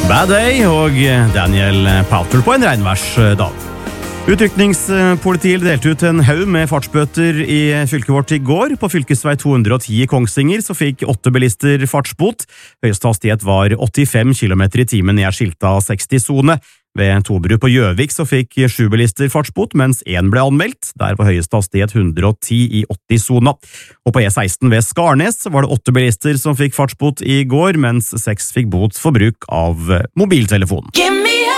Bad Day og Daniel Powter på en regnværsdag. Utrykningspolitiet delte ut en haug med fartsbøter i fylket vårt i går. På fylkesvei 210 i Kongsvinger så fikk 8 bilister fartsbot. Høyeste hastighet var 85 km i timen i skilta 60-zone. Ved Tobru på Gjøvik så fikk 7 bilister fartsbot, mens 1 ble anmeldt. Der var høyeste hastighet 110 i 80-zona. Og på E16 ved Skarnes var det 8 bilister som fikk fartsbot i går, mens 6 fikk bot for bruk av mobiltelefon.